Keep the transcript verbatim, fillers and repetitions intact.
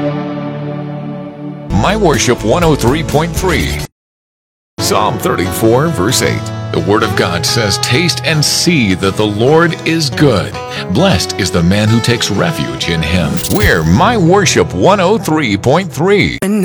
My Worship one oh three point three. Psalm thirty-four, verse eight. The Word of God says, "Taste and see that the Lord is good. Blessed is the man who takes refuge in Him." We're My Worship one oh three point three.